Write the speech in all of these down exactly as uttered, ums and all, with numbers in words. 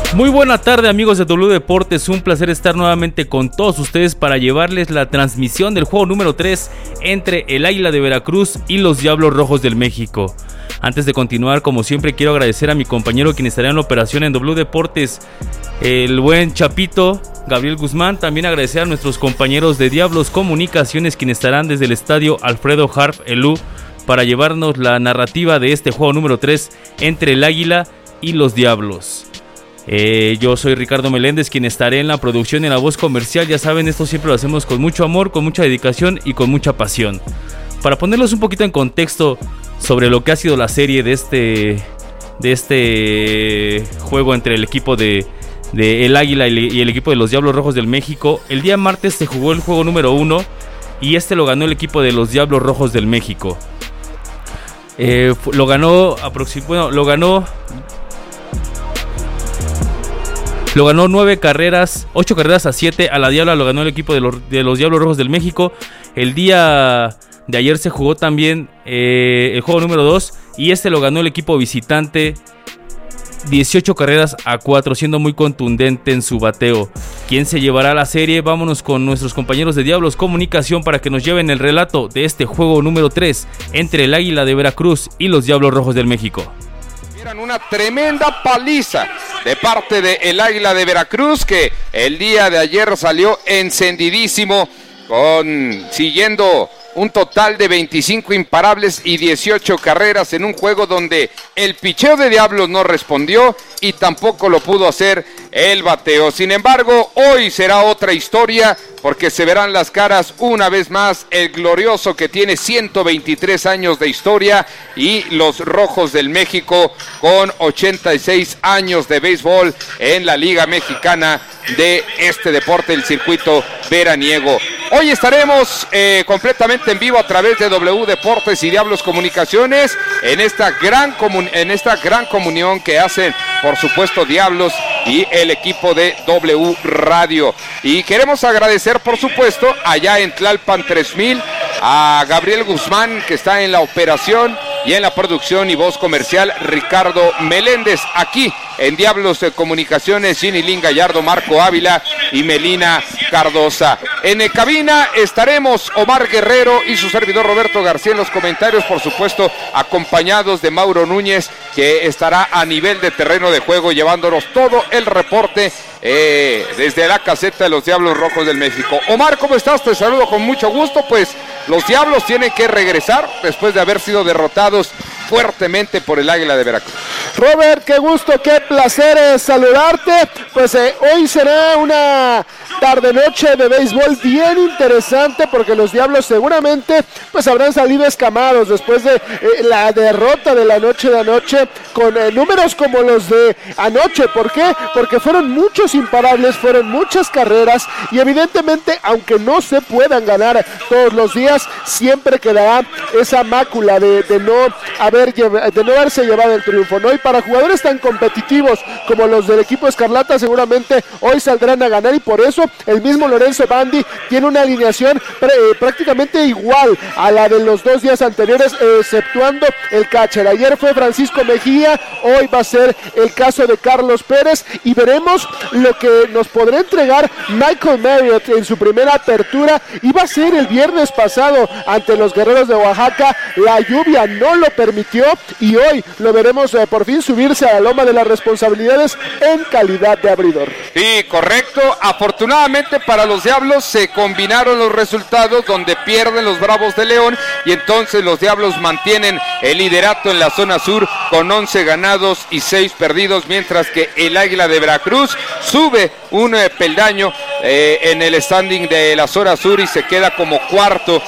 Muy buena tarde, amigos de W Deportes, un placer estar nuevamente con todos ustedes para llevarles la transmisión del juego número tres entre el Águila de Veracruz y los Diablos Rojos del México. Antes de continuar, como siempre, quiero agradecer a mi compañero quien estará en la operación en W Deportes, el buen Chapito, Gabriel Guzmán. También agradecer a nuestros compañeros de Diablos Comunicaciones, quienes estarán desde el estadio Alfredo Harp Elú para llevarnos la narrativa de este juego número tres entre el Águila y los Diablos. Eh, yo soy Ricardo Meléndez, quien estaré en la producción y en la voz comercial. Ya saben, esto siempre lo hacemos con mucho amor, con mucha dedicación y con mucha pasión. Para ponerlos un poquito en contexto sobre lo que ha sido la serie de este, de este juego entre el equipo de, de el Águila y el equipo de los Diablos Rojos del México, el día martes se jugó el juego número uno y este lo ganó el equipo de los Diablos Rojos del México. Eh, lo ganó aproximadamente, bueno, lo ganó Lo ganó nueve carreras, ocho carreras a siete. A la Diabla lo ganó el equipo de los, de los Diablos Rojos del México. El día de ayer se jugó también eh, el juego número dos. Y este lo ganó el equipo visitante, dieciocho carreras a cuatro, siendo muy contundente en su bateo. ¿Quién se llevará la serie? Vámonos con nuestros compañeros de Diablos Comunicación para que nos lleven el relato de este juego número tres entre el Águila de Veracruz y los Diablos Rojos del México. Eran una tremenda paliza de parte del Águila de Veracruz, que el día de ayer salió encendidísimo, con siguiendo un total de veinticinco imparables y dieciocho carreras en un juego donde el picheo de Diablos no respondió y tampoco lo pudo hacer el bateo. Sin embargo, hoy será otra historia, porque se verán las caras una vez más el glorioso que tiene ciento veintitrés años de historia y los Rojos del México con ochenta y seis años de béisbol en la Liga Mexicana de este deporte, el circuito veraniego. Hoy estaremos eh, completamente en vivo a través de W Deportes y Diablos Comunicaciones en esta gran comun- en esta gran comunión que hacen, por supuesto, Diablos y el equipo de W Radio. Y queremos agradecer, por supuesto, allá en Tlalpan tres mil, a Gabriel Guzmán, que está en la operación y en la producción y voz comercial, Ricardo Meléndez. Aquí en Diablos de Comunicaciones, Ginilín Gallardo, Marco Ávila y Melina Cardosa. En el cabina estaremos Omar Guerrero y su servidor Roberto García en los comentarios, por supuesto, acompañados de Mauro Núñez, que estará a nivel de terreno de juego llevándonos todo el reporte eh, desde la caseta de los Diablos Rojos del México. Omar, ¿cómo estás? Te saludo con mucho gusto. Pues los Diablos tienen que regresar después de haber sido derrotados fuertemente por el Águila de Veracruz. Robert, qué gusto, qué placer eh, saludarte. Pues eh, hoy será una tarde-noche de béisbol bien interesante, porque los Diablos seguramente pues habrán salido escamados después de eh, la derrota de la noche de anoche, con eh, números como los de anoche. ¿Por qué? Porque fueron muchos imparables, fueron muchas carreras, y evidentemente, aunque no se puedan ganar todos los días, siempre quedará esa mácula de, de no haber lleva, de no haberse llevado el triunfo, ¿no? Y para jugadores tan competitivos como los del equipo Escarlata, seguramente hoy saldrán a ganar, y por eso el mismo Lorenzo Bandi tiene una alineación pre, eh, prácticamente igual a la de los dos días anteriores, eh, exceptuando el catcher. Ayer fue Francisco Mejía, hoy va a ser el caso de Carlos Pérez, y veremos lo que nos podrá entregar Michael Marriott en su primera apertura. Iba a ser el viernes pasado ante los Guerreros de Oaxaca, la lluvia no lo permitió, y hoy lo veremos eh, por fin subirse a la loma de las responsabilidades en calidad de abridor. Sí, correcto. Afortunadamente para los Diablos se combinaron los resultados, donde pierden los Bravos de León, y entonces los Diablos mantienen el liderato en la zona sur con once ganados y seis perdidos, mientras que el Águila de Veracruz sube un eh, peldaño eh, en el standing de la zona sur y se queda como cuarto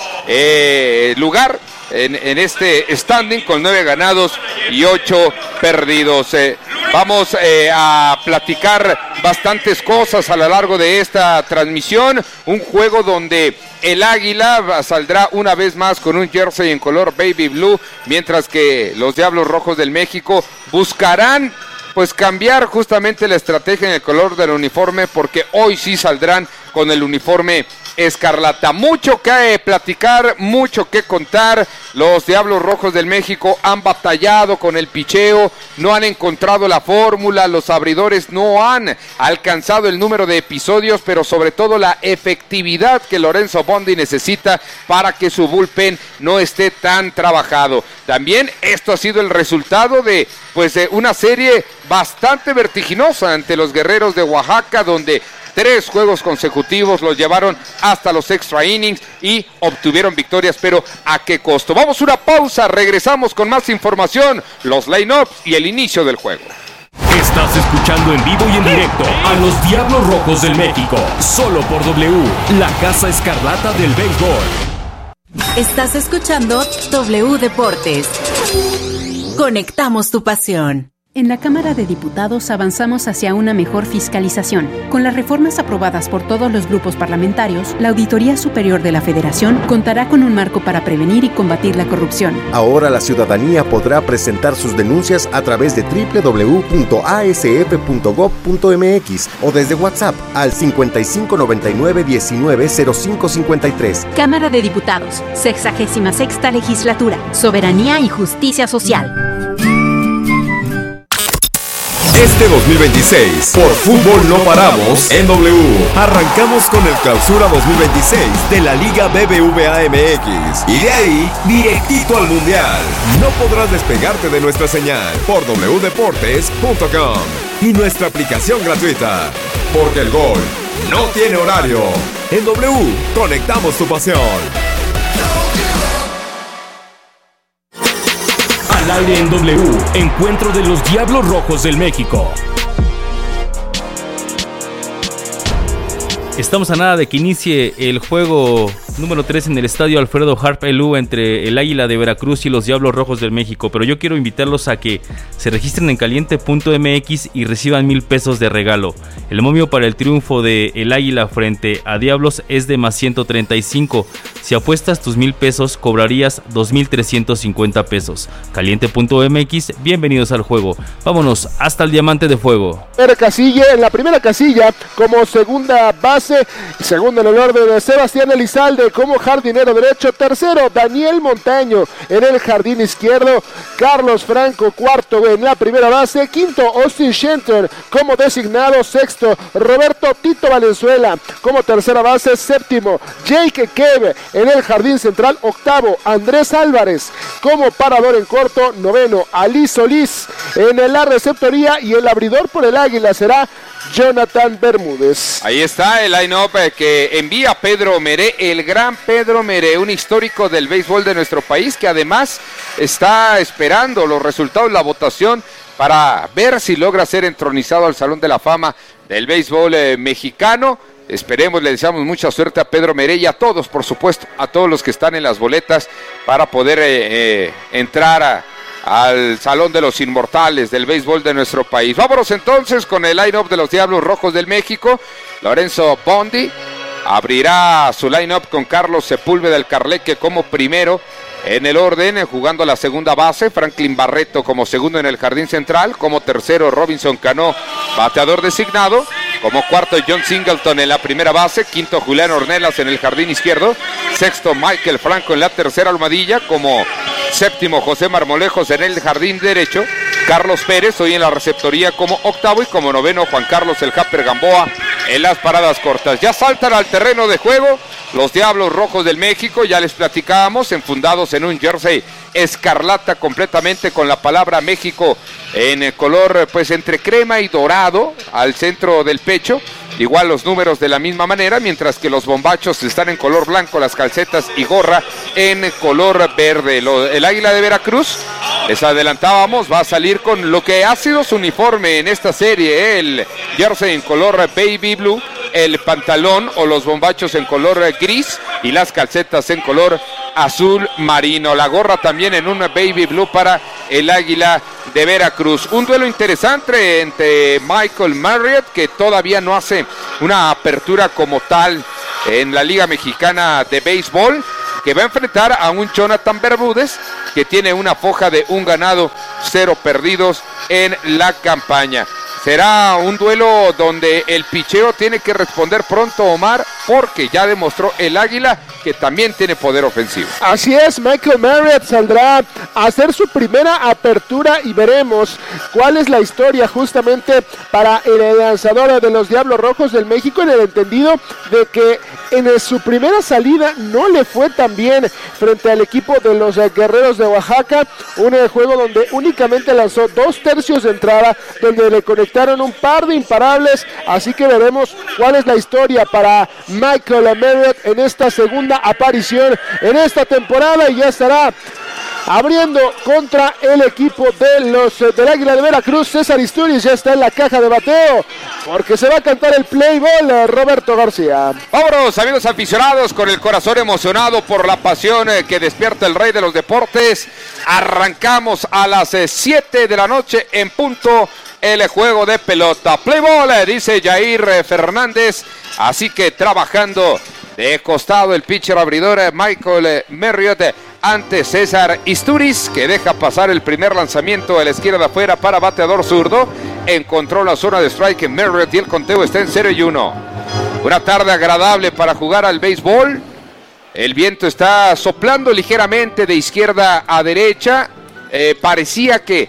eh, lugar En, en este standing con nueve ganados y ocho perdidos. Eh, vamos eh, a platicar bastantes cosas a lo largo de esta transmisión. Un juego donde el Águila saldrá una vez más con un jersey en color baby blue, mientras que los Diablos Rojos del México buscarán pues cambiar justamente la estrategia en el color del uniforme, porque hoy sí saldrán con el uniforme escarlata. Mucho que platicar, mucho que contar. Los Diablos Rojos del México han batallado con el picheo, no han encontrado la fórmula, los abridores no han alcanzado el número de episodios, pero sobre todo la efectividad que Lorenzo Bondi necesita para que su bullpen no esté tan trabajado. También esto ha sido el resultado de, pues, de una serie bastante vertiginosa ante los Guerreros de Oaxaca, donde tres juegos consecutivos los llevaron hasta los extra innings y obtuvieron victorias, pero ¿a qué costo? Vamos a una pausa, regresamos con más información, los line-ups y el inicio del juego. Estás escuchando en vivo y en directo a los Diablos Rojos del México, solo por W, la Casa Escarlata del Béisbol. Estás escuchando W Deportes. Conectamos tu pasión. En la Cámara de Diputados avanzamos hacia una mejor fiscalización. Con las reformas aprobadas por todos los grupos parlamentarios, la Auditoría Superior de la Federación contará con un marco para prevenir y combatir la corrupción. Ahora la ciudadanía podrá presentar sus denuncias a través de doble u doble u doble u punto a s f punto gob punto m x o desde WhatsApp al cincuenta y cinco noventa y nueve diecinueve cero cinco cincuenta y tres. Cámara de Diputados, sexagésima sexta Legislatura, Soberanía y Justicia Social. Este dos mil veintiséis, por fútbol no paramos, en W. Arrancamos con el Clausura dos mil veintiséis de la Liga B B V A M X. Y de ahí, directito al Mundial. No podrás despegarte de nuestra señal por w deportes punto com y nuestra aplicación gratuita. Porque el gol no tiene horario. En W, conectamos tu pasión. Al aire en W, encuentro de los Diablos Rojos del México. Estamos a nada de que inicie el juego número tres en el estadio Alfredo Harp Elú entre el Águila de Veracruz y los Diablos Rojos del México, pero yo quiero invitarlos a que se registren en caliente punto m x y reciban mil pesos de regalo. El momio para el triunfo de el Águila frente a Diablos es de más ciento treinta y cinco. Si apuestas tus mil pesos, cobrarías dos mil trescientos cincuenta pesos. caliente punto m x, bienvenidos al juego. Vámonos hasta el Diamante de Fuego. Casilla, en la primera casilla, como segunda base, segundo en el orden de Sebastián Elizalde como jardinero derecho, tercero Daniel Montaño en el jardín izquierdo, Carlos Franco cuarto en la primera base, quinto Austin Schenter como designado, sexto Roberto Tito Valenzuela como tercera base, séptimo Jake Kev en el jardín central, octavo Andrés Álvarez como parador en corto, noveno Ali Solís en la receptoría y el abridor por el Águila será Jonathan Bermúdez. Ahí está el line-up que envía Pedro Meré, el gran Pedro Meré, un histórico del béisbol de nuestro país que además está esperando los resultados, la votación para ver si logra ser entronizado al Salón de la Fama del béisbol eh, mexicano. Esperemos, le deseamos mucha suerte a Pedro Meré y a todos, por supuesto, a todos los que están en las boletas para poder eh, eh, entrar a al Salón de los Inmortales del béisbol de nuestro país. Vámonos entonces con el line-up de los Diablos Rojos del México. Lorenzo Bondi abrirá su line-up con Carlos Sepúlveda del Carleque como primero en el orden, jugando a la segunda base, Franklin Barreto como segundo en el jardín central, como tercero Robinson Cano, bateador designado, como cuarto John Singleton en la primera base, quinto Julián Ornelas en el jardín izquierdo, sexto Michael Franco en la tercera almohadilla, como séptimo José Marmolejos en el jardín derecho, Carlos Pérez hoy en la receptoría como octavo y como noveno Juan Carlos el Japper Gamboa en las paradas cortas. Ya saltan al terreno de juego los Diablos Rojos del México, ya les platicábamos, enfundados en un jersey escarlata completamente con la palabra México en el color pues entre crema y dorado al centro del pecho. Igual los números de la misma manera, mientras que los bombachos están en color blanco, las calcetas y gorra en color verde. Lo, el Águila de Veracruz, les adelantábamos, va a salir con lo que ha sido su uniforme en esta serie, ¿eh? El jersey en color baby blue, el pantalón o los bombachos en color gris y las calcetas en color azul marino. La gorra también en una baby blue para el Águila de Veracruz. Un duelo interesante entre Michael Marriott, que todavía no hace una apertura como tal en la Liga Mexicana de Béisbol, que va a enfrentar a un Jonathan Bermúdez que tiene una foja de un ganado, cero perdidos en la campaña. será un duelo donde el picheo tiene que responder pronto, Omar, porque ya demostró el Águila que también tiene poder ofensivo. Así es, Michael Marriott saldrá a hacer su primera apertura y veremos cuál es la historia justamente para el lanzador de los Diablos Rojos del México, en el entendido de que en su primera salida no le fue tan bien frente al equipo de los Guerreros de Oaxaca, un juego donde únicamente lanzó dos tercios de entrada, donde le conectaron un par de imparables, así que veremos cuál es la historia para Michael Marriott en esta segunda aparición en esta temporada, y ya estará abriendo contra el equipo de los del Águila de Veracruz. César Isturiz ya está en la caja de bateo porque se va a cantar el play ball, Roberto García. Vámonos, amigos aficionados, con el corazón emocionado por la pasión que despierta el rey de los deportes. Arrancamos a las siete de la noche en punto el juego de pelota. Play ball, dice Jair Fernández, así que trabajando de costado el pitcher abridor Michael Marriott ante César Isturiz, que deja pasar el primer lanzamiento a la izquierda de afuera para bateador zurdo. Encontró la zona de strike en Marriott y el conteo está en cero y uno. Una tarde agradable para jugar al béisbol. El viento está soplando ligeramente de izquierda a derecha. Eh, parecía que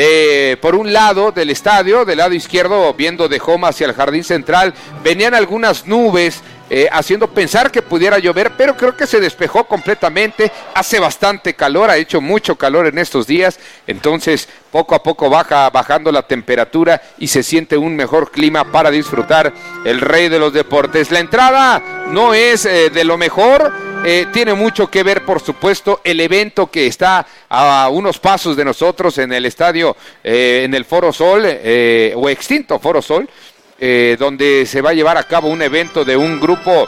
de por un lado del estadio, del lado izquierdo, viendo de home hacia el jardín central, venían algunas nubes Eh, haciendo pensar que pudiera llover, pero creo que se despejó completamente. Hace bastante calor, ha hecho mucho calor en estos días, entonces poco a poco baja bajando la temperatura y se siente un mejor clima para disfrutar el rey de los deportes. La entrada no es eh, de lo mejor, eh, tiene mucho que ver, por supuesto, el evento que está a unos pasos de nosotros en el estadio, eh, en el Foro Sol, eh, o extinto Foro Sol, Eh, donde se va a llevar a cabo un evento de un grupo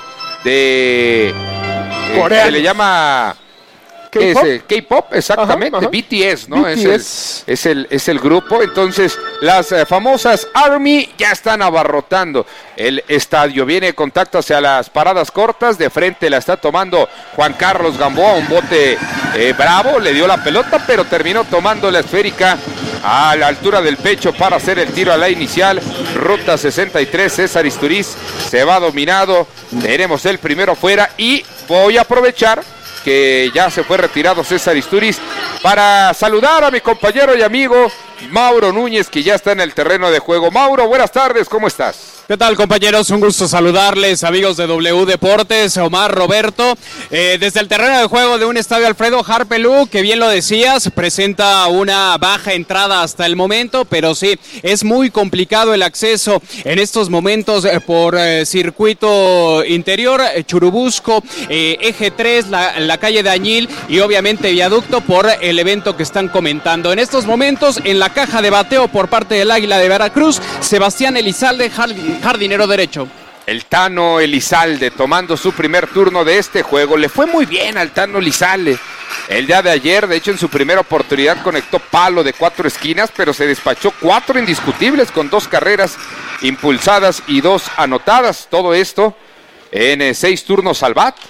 de eh, se le llama K-pop, es, K-pop exactamente, ajá, ajá. B T S, ¿no? B T S. Es, el, es, el, es el grupo. Entonces las eh, famosas ARMY ya están abarrotando el estadio. Viene contacto hacia las paradas cortas, de frente la está tomando Juan Carlos Gamboa, un bote eh, bravo, le dio la pelota, pero terminó tomando la esférica a la altura del pecho para hacer el tiro a la inicial. Ruta sesenta y tres, César Isturiz se va dominado. Tenemos el primero fuera y voy a aprovechar que ya se fue retirado César Isturiz para saludar a mi compañero y amigo Mauro Núñez, que ya está en el terreno de juego. Mauro, buenas tardes, ¿cómo estás? ¿Qué tal, compañeros? Un gusto saludarles, amigos de W Deportes, Omar, Roberto. Eh, desde el terreno de juego de un estadio Alfredo Harpelú, que bien lo decías, presenta una baja entrada hasta el momento, pero sí, es muy complicado el acceso en estos momentos eh, por eh, circuito interior, eh, Churubusco, eh, Eje tres, la, la calle de Añil y obviamente Viaducto por el evento que están comentando. En estos momentos, en la caja de bateo por parte del Águila de Veracruz, Sebastián Elizalde, jardín jardinero derecho. El Tano Elizalde tomando su primer turno de este juego. Le fue muy bien al Tano Elizalde el día de ayer. De hecho, en su primera oportunidad conectó palo de cuatro esquinas, pero se despachó cuatro indiscutibles con dos carreras impulsadas y dos anotadas. Todo esto en eh, seis turnos al bat.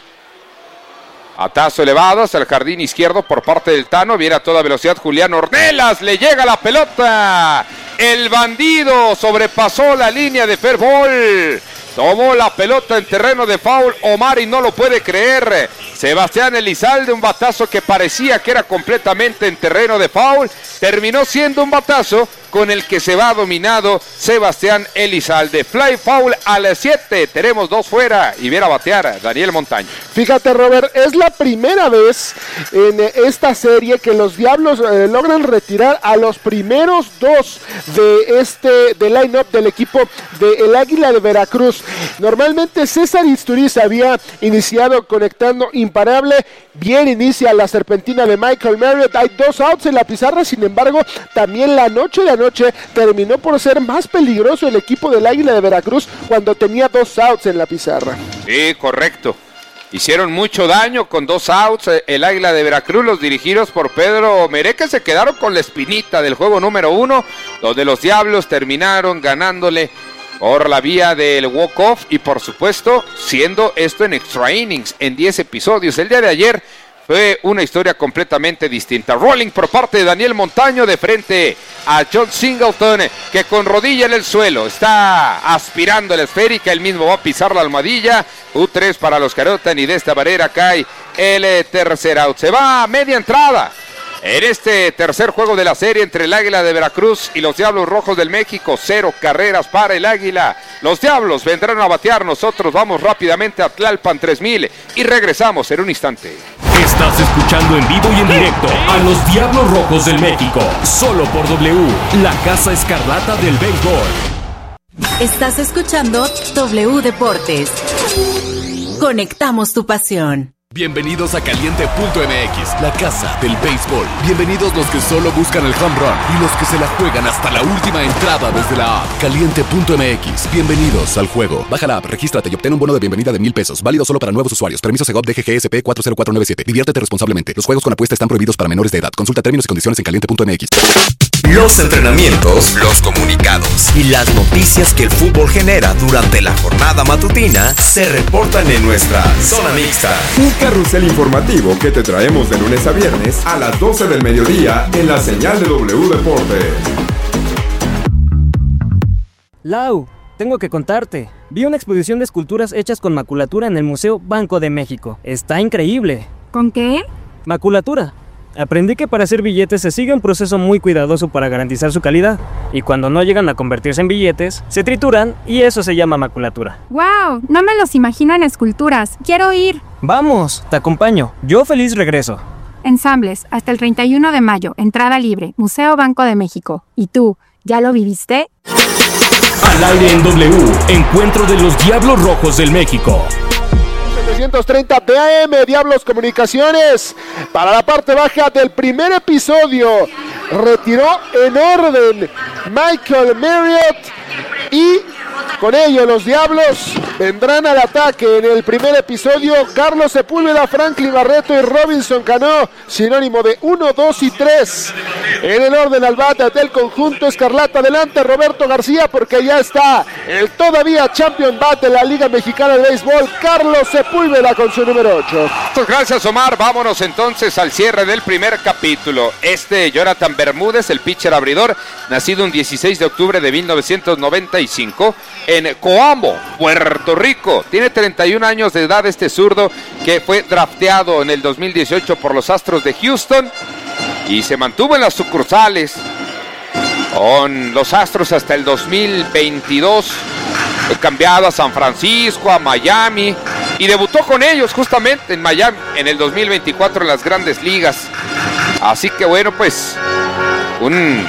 Atazo elevado hacia el jardín izquierdo por parte del Tano. Viene a toda velocidad Julián Ornelas. Le llega la pelota. El bandido sobrepasó la línea de fair ball. Tomó la pelota en terreno de foul. Omar y no lo puede creer. Sebastián Elizalde, un batazo que parecía que era completamente en terreno de foul. Terminó siendo un batazo con el que se va dominado Sebastián Elizalde. Fly foul a las siete. Tenemos dos fuera y viene a batear Daniel Montaño. Fíjate, Robert, es la primera vez en esta serie que los Diablos eh, logran retirar a los primeros dos de este de line-up del equipo del Águila de Veracruz. Normalmente César Isturiz había iniciado conectando imparable. Bien inicia la serpentina de Michael Marriott. Hay dos outs en la pizarra, sin embargo, también la noche de anoche terminó por ser más peligroso el equipo del Águila de Veracruz cuando tenía dos outs en la pizarra. Sí, correcto. Hicieron mucho daño con dos outs. El Águila de Veracruz, los dirigidos por Pedro Meré, que se quedaron con la espinita del juego número uno, donde los Diablos terminaron ganándole por la vía del walk-off y por supuesto siendo esto en extra innings, en diez episodios. El día de ayer fue una historia completamente distinta. Rolling por parte de Daniel Montaño de frente a John Singleton, que con rodilla en el suelo está aspirando la esférica, él mismo va a pisar la almohadilla. U tres para los que anotan y de esta manera cae el tercer out. Se va a media entrada en este tercer juego de la serie entre el Águila de Veracruz y los Diablos Rojos del México. Cero carreras para el Águila. Los Diablos vendrán a batear. Nosotros vamos rápidamente a Tlalpan tres mil y regresamos en un instante. Estás escuchando en vivo y en directo a los Diablos Rojos del México, solo por W, la Casa Escarlata del Béisbol. Estás escuchando W Deportes. Conectamos tu pasión. Bienvenidos a Caliente punto M X, la casa del béisbol. Bienvenidos los que solo buscan el home run y los que se la juegan hasta la última entrada desde la app. Caliente punto M X, bienvenidos al juego. Baja la app, regístrate y obtén un bono de bienvenida de mil pesos. Válido solo para nuevos usuarios. Permiso Segov D G G S P cuatro cero cuatro nueve siete. Diviértete responsablemente. Los juegos con apuesta están prohibidos para menores de edad. Consulta términos y condiciones en Caliente punto M X. Los entrenamientos, los comunicados y las noticias que el fútbol genera durante la jornada matutina se reportan en nuestra zona mixta. Un carrusel informativo que te traemos de lunes a viernes a las doce del mediodía en la señal de W Deportes. Lau, tengo que contarte. Vi una exposición de esculturas hechas con maculatura en el Museo Banco de México. Está increíble. ¿Con qué? Maculatura. Aprendí que para hacer billetes se sigue un proceso muy cuidadoso para garantizar su calidad, y cuando no llegan a convertirse en billetes, se trituran y eso se llama maculatura. ¡Wow! No me los imagino en esculturas. ¡Quiero ir! ¡Vamos! Te acompaño. Yo feliz regreso. Ensambles, hasta el treinta y uno de mayo, entrada libre, Museo Banco de México. ¿Y tú, ya lo viviste? Al aire en W, encuentro de los Diablos Rojos del México. setecientos treinta de A M, Diablos Comunicaciones. Para la parte baja del primer episodio, retiró en orden Michael Marriott y con ello los Diablos vendrán al ataque. En el primer episodio, Carlos Sepúlveda, Franklin Barreto y Robinson Cano, sinónimo de uno, dos y tres. En el orden al bate del conjunto Escarlata, adelante Roberto García, porque ya está el todavía champion bat de la Liga Mexicana de Béisbol, Carlos Sepúlveda, con su número ocho. Muchas gracias, Omar. Vámonos entonces al cierre del primer capítulo. Este Jonathan Bermúdez, el pitcher abridor, nacido un dieciséis de octubre de mil novecientos noventa y cinco en Coamo, Puerto Rico. Tiene treinta y un años de edad este zurdo, que fue drafteado en el dos mil dieciocho por los Astros de Houston y se mantuvo en las sucursales con los Astros hasta el dos mil veintidós. Fue cambiado a San Francisco, a Miami, y debutó con ellos justamente en Miami en el dos mil veinticuatro en las Grandes Ligas. Así que bueno, pues un...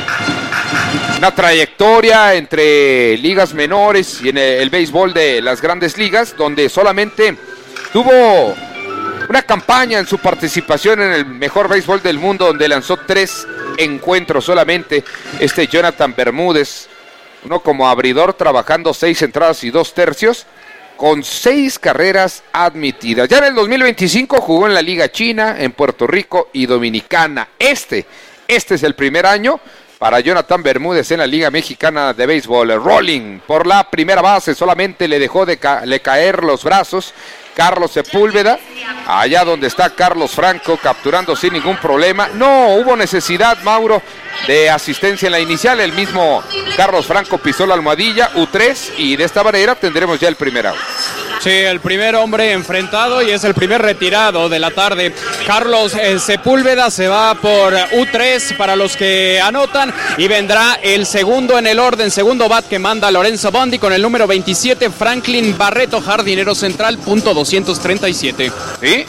una trayectoria entre ligas menores y en el, el béisbol de las Grandes Ligas, donde solamente tuvo una campaña en su participación en el mejor béisbol del mundo, donde lanzó tres encuentros solamente este Jonathan Bermúdez, uno como abridor, trabajando seis entradas y dos tercios, con seis carreras admitidas. Ya en el dos mil veinticinco jugó en la Liga China, en Puerto Rico y Dominicana. Este, este es el primer año para Jonathan Bermúdez en la Liga Mexicana de Béisbol. Rolling por la primera base, solamente le dejó de ca- le caer los brazos Carlos Sepúlveda, allá donde está Carlos Franco, capturando sin ningún problema. No hubo necesidad, Mauro, de asistencia en la inicial. El mismo Carlos Franco pisó la almohadilla, U tres, y de esta manera tendremos ya el primer out. Sí, el primer hombre enfrentado y es el primer retirado de la tarde. Carlos eh, Sepúlveda se va por U tres para los que anotan, y vendrá el segundo en el orden, segundo bat que manda Lorenzo Bondi con el número veintisiete, Franklin Barreto, jardinero central, punto doscientos treinta y siete. ¿Sí?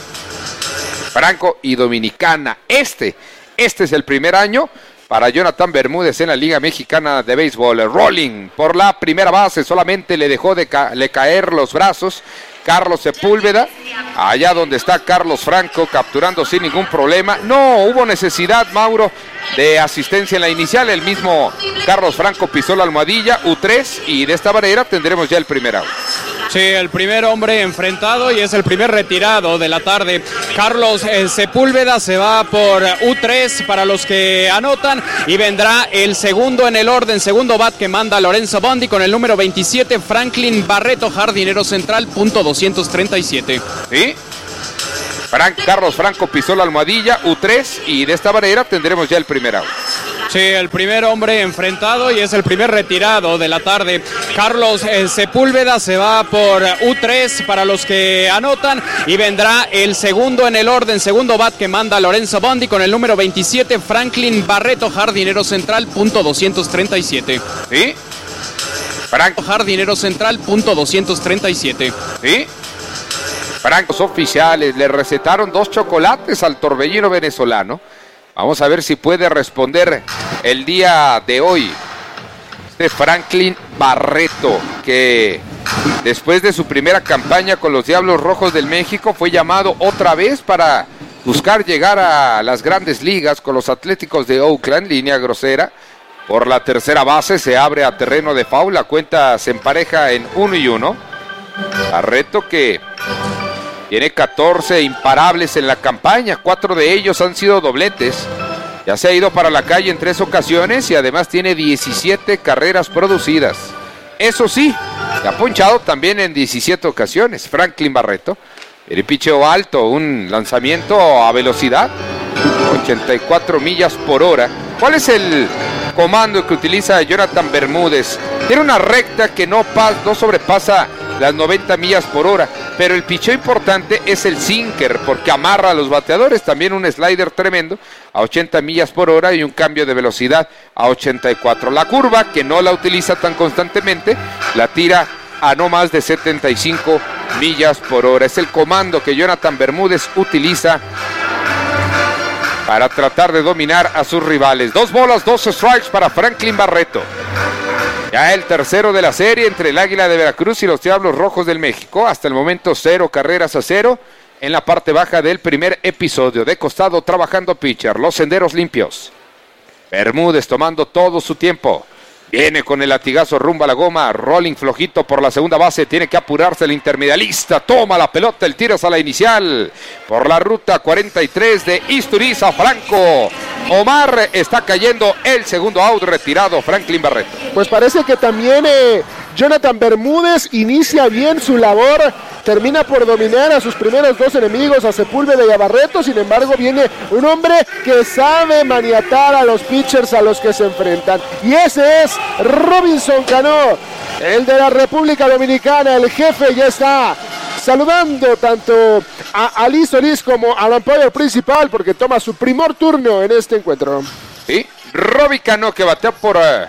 Franco y Dominicana. Este, este es el primer año para Jonathan Bermúdez en la Liga Mexicana de Béisbol. Rolling por la primera base, solamente le dejó de ca- le caer los brazos Carlos Sepúlveda, allá donde está Carlos Franco, capturando sin ningún problema. No hubo necesidad, Mauro, de asistencia en la inicial. El mismo Carlos Franco pisó la almohadilla, U tres, y de esta manera tendremos ya el primer out. Sí, el primer hombre enfrentado y es el primer retirado de la tarde. Carlos eh, Sepúlveda se va por U tres para los que anotan, y vendrá el segundo en el orden, segundo bat que manda Lorenzo Bondi con el número veintisiete, Franklin Barreto, jardinero central, punto doscientos treinta y siete. ¿Sí? Frank, Carlos Franco pisó la almohadilla, U tres, y de esta manera tendremos ya el primer out. Sí, el primer hombre enfrentado y es el primer retirado de la tarde. Carlos eh, Sepúlveda se va por U tres para los que anotan y vendrá el segundo en el orden, segundo bat que manda Lorenzo Bondi con el número veintisiete, Franklin Barreto, jardinero central, punto doscientos treinta y siete. ¿Sí? Frank. Jardinero central, punto doscientos treinta y siete. ¿Sí? Frank, los oficiales le recetaron dos chocolates al torbellino venezolano. Vamos a ver si puede responder el día de hoy. Este Franklin Barreto, que después de su primera campaña con los Diablos Rojos del México, fue llamado otra vez para buscar llegar a las grandes ligas con los Atléticos de Oakland, línea grosera. Por la tercera base se abre a terreno de foul, la cuenta se empareja en uno y uno. Barreto que tiene catorce imparables en la campaña, cuatro de ellos han sido dobletes. Ya se ha ido para la calle en tres ocasiones y además tiene diecisiete carreras producidas. Eso sí, se ha ponchado también en diecisiete ocasiones. Franklin Barreto, el picheo alto, un lanzamiento a velocidad, ochenta y cuatro millas por hora. ¿Cuál es el comando que utiliza Jonathan Bermúdez? Tiene una recta que no, pas, no sobrepasa las noventa millas por hora, pero el picheo importante es el sinker, porque amarra a los bateadores. También un slider tremendo a ochenta millas por hora y un cambio de velocidad a ochenta y cuatro. La curva, que no la utiliza tan constantemente, la tira a no más de setenta y cinco millas por hora. Es el comando que Jonathan Bermúdez utiliza para tratar de dominar a sus rivales. Dos bolas, dos strikes para Franklin Barreto. Ya el tercero de la serie entre el Águila de Veracruz y los Diablos Rojos del México. Hasta el momento cero carreras a cero en la parte baja del primer episodio. De costado trabajando pitcher, los senderos limpios. Bermúdez tomando todo su tiempo. Viene con el latigazo rumbo a la goma, rolling flojito por la segunda base, tiene que apurarse el intermedialista, toma la pelota, el tiro es a la inicial, por la ruta cuarenta y tres de Isturiza Franco. Omar está cayendo el segundo out, retirado Franklin Barreto. Pues parece que también eh, Jonathan Bermúdez inicia bien su labor, termina por dominar a sus primeros dos enemigos, a Sepúlveda y a Barreto. Sin embargo, viene un hombre que sabe maniatar a los pitchers a los que se enfrentan, y ese es Robinson Cano, el de la República Dominicana. El jefe ya está saludando tanto a Ali Solís como al umpire principal, porque toma su primer turno en este encuentro. Sí, Robbie Cano, que batea por... Uh...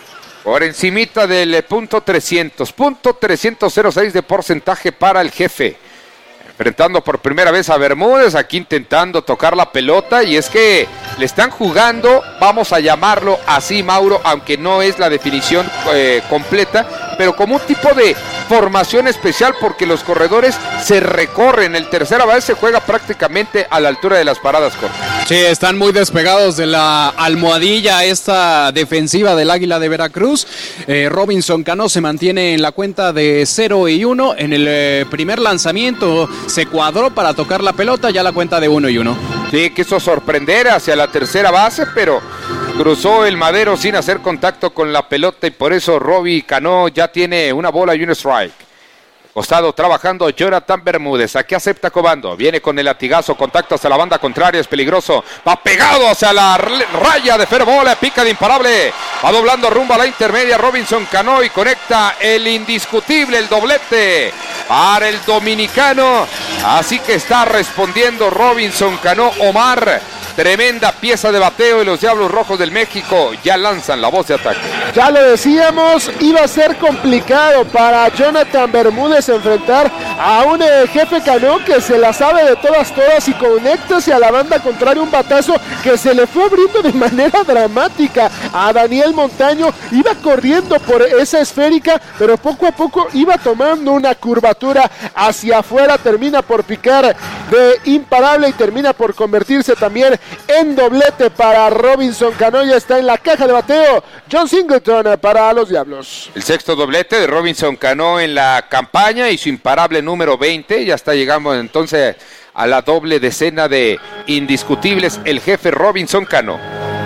por encimita del punto trescientos, punto trescientos seis de porcentaje para el jefe. Enfrentando por primera vez a Bermúdez, aquí intentando tocar la pelota, y es que le están jugando, vamos a llamarlo así, Mauro, aunque no es la definición eh, completa, pero como un tipo de formación especial, porque los corredores se recorren. El tercera base se juega prácticamente a la altura de las paradas cortas. Sí, están muy despegados de la almohadilla esta defensiva del Águila de Veracruz. Eh, Robinson Cano se mantiene en la cuenta de cero y uno. En el eh, primer lanzamiento se cuadró para tocar la pelota, ya la cuenta de uno y uno. Sí, quiso sorprender hacia la tercera base, pero cruzó el madero sin hacer contacto con la pelota, y por eso Robbie Cano ya tiene una bola y un strike. Costado trabajando Jonathan Bermúdez, aquí acepta comando, viene con el latigazo, contacto hacia la banda contraria, es peligroso, va pegado hacia la raya de fair ball, pica de imparable, va doblando rumbo a la intermedia Robinson Cano y conecta el indiscutible, el doblete para el dominicano. Así que está respondiendo Robinson Cano. Omar, tremenda pieza de bateo, y los Diablos Rojos del México ya lanzan la voz de ataque. Ya lo decíamos, iba a ser complicado para Jonathan Bermúdez enfrentar a un eh, jefe Cano que se la sabe de todas todas y conecta hacia la banda contraria un batazo que se le fue abriendo de manera dramática a Daniel Montaño. Iba corriendo por esa esférica, pero poco a poco iba tomando una curvatura hacia afuera, termina por picar de imparable y termina por convertirse también en doblete para Robinson Cano. Ya está en la caja de bateo John Singleton para los Diablos. El sexto doblete de Robinson Cano en la campaña y su imparable número veinte. Ya está llegando entonces a la doble decena de indiscutibles el jefe Robinson Cano.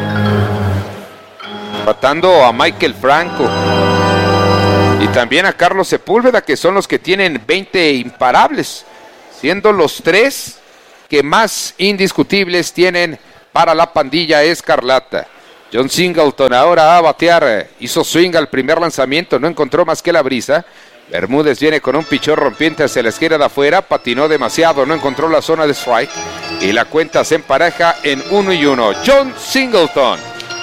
Tratando a Michael Franco y también a Carlos Sepúlveda, que son los que tienen veinte imparables, siendo los tres que más indiscutibles tienen para la pandilla escarlata. John Singleton ahora va a batear, hizo swing al primer lanzamiento, no encontró más que la brisa. Bermúdez viene con un pichón rompiente hacia la esquina de afuera, patinó demasiado, no encontró la zona de strike y la cuenta se empareja en uno y uno. John Singleton,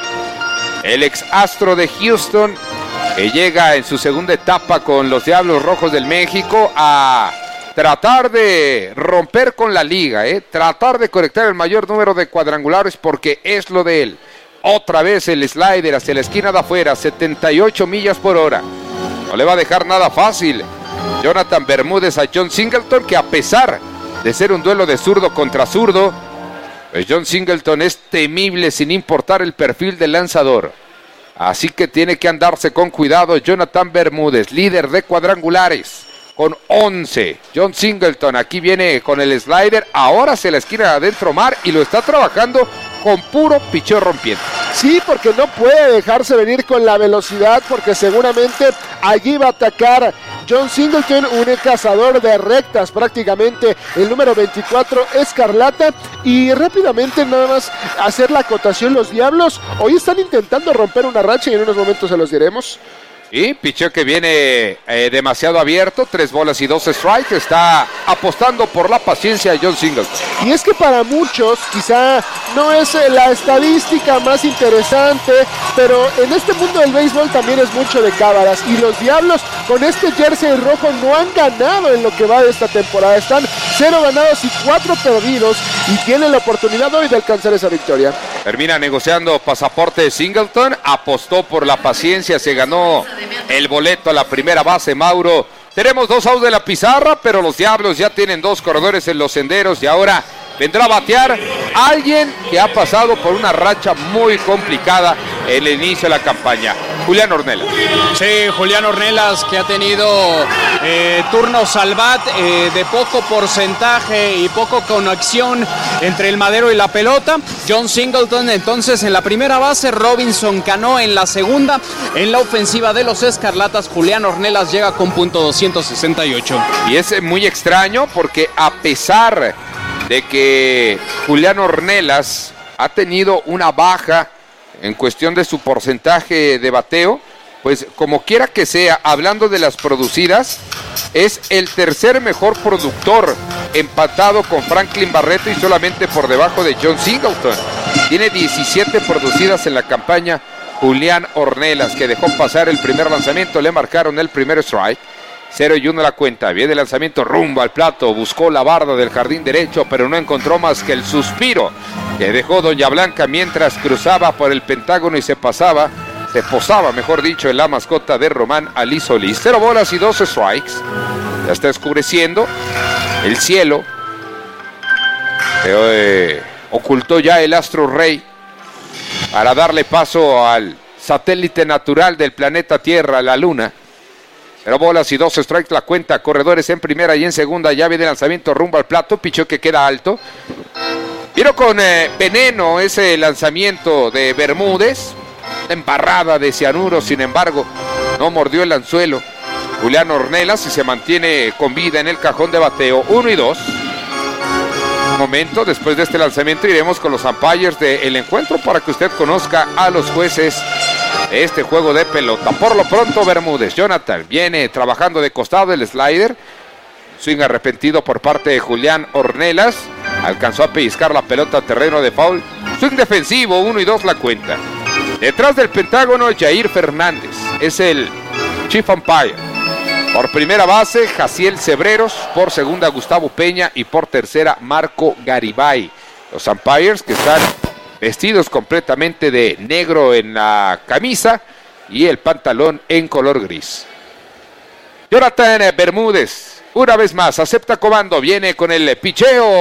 el ex astro de Houston, que llega en su segunda etapa con los Diablos Rojos del México a tratar de romper con la liga, ¿eh? tratar de conectar el mayor número de cuadrangulares porque es lo de él. Otra vez el slider hacia la esquina de afuera, setenta y ocho millas por hora. No le va a dejar nada fácil Jonathan Bermúdez a John Singleton, que a pesar de ser un duelo de zurdo contra zurdo, pues John Singleton es temible sin importar el perfil del lanzador. Así que tiene que andarse con cuidado Jonathan Bermúdez, líder de cuadrangulares, con once. John Singleton aquí viene con el slider, ahora se la esquina de adentro mar y lo está trabajando con puro picheo rompiente. Sí, porque no puede dejarse venir con la velocidad, porque seguramente allí va a atacar John Singleton, un cazador de rectas, prácticamente el número veinticuatro escarlata. Y rápidamente nada más hacer la acotación, los Diablos hoy están intentando romper una racha y en unos momentos se los diremos. Y picheo que viene eh, demasiado abierto, tres bolas y dos strikes, está apostando por la paciencia de John Singleton. Y es que para muchos quizá no es la estadística más interesante, pero en este mundo del béisbol también es mucho de cábalas, y los Diablos con este jersey rojo no han ganado en lo que va de esta temporada, están cero ganados y cuatro perdidos, y tienen la oportunidad hoy de alcanzar esa victoria. Termina negociando pasaporte de Singleton, apostó por la paciencia, se ganó el boleto a la primera base, Mauro. Tenemos dos outs de la pizarra, pero los Diablos ya tienen dos corredores en los senderos y ahora vendrá a batear alguien que ha pasado por una racha muy complicada en el inicio de la campaña. Julián Ornelas. Sí, Julián Ornelas, que ha tenido eh, turnos al bat eh, de poco porcentaje y poco conexión entre el madero y la pelota. John Singleton entonces en la primera base, Robinson Cano en la segunda. En la ofensiva de los Escarlatas, Julián Ornelas llega con punto doscientos sesenta y ocho. Y es muy extraño porque a pesar de que Julián Ornelas ha tenido una baja en cuestión de su porcentaje de bateo, pues como quiera que sea, hablando de las producidas, es el tercer mejor productor, empatado con Franklin Barreto y solamente por debajo de John Singleton. Tiene diecisiete producidas en la campaña Julián Ornelas, que dejó pasar el primer lanzamiento, le marcaron el primer strike. cero y uno la cuenta, viene el lanzamiento rumbo al plato, buscó la barda del jardín derecho, pero no encontró más que el suspiro que dejó Doña Blanca mientras cruzaba por el Pentágono y se pasaba, se posaba, mejor dicho, en la mascota de Román Ali Solís. Cero bolas y dos strikes, ya está oscureciendo el cielo, pero, eh, ocultó ya el astro rey para darle paso al satélite natural del planeta Tierra, la Luna. Pero bolas y dos strikes la cuenta, corredores en primera y en segunda, llave de lanzamiento rumbo al plato, pichó que queda alto. Vino con eh, veneno ese lanzamiento de Bermúdez, embarrada de cianuro, sin embargo, no mordió el anzuelo Julián Ornelas y se mantiene con vida en el cajón de bateo, uno y dos. Un momento, después de este lanzamiento iremos con los umpires del encuentro para que usted conozca a los jueces de este juego de pelota. Por lo pronto, Bermúdez, Jonathan, viene trabajando de costado el slider. Swing arrepentido por parte de Julián Ornelas. Alcanzó a pellizcar la pelota a terreno de foul. Swing defensivo, uno y dos la cuenta. Detrás del Pentágono, Jair Fernández es el chief umpire. Por primera base, Jaciel Cebreros. Por segunda, Gustavo Peña. Y por tercera, Marco Garibay. Los umpires que están vestidos completamente de negro en la camisa y el pantalón en color gris. Jonathan Bermúdez, una vez más, acepta comando, viene con el picheo.